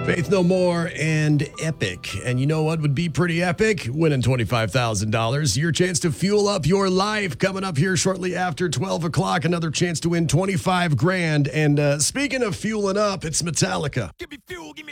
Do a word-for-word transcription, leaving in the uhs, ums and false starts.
Faith No More and Epic. And you know what would be pretty epic? Winning twenty-five thousand dollars. Your chance to fuel up your life coming up here shortly after twelve o'clock. Another chance to win twenty-five grand. And uh, speaking of fueling up, it's Metallica. Give me fuel, give me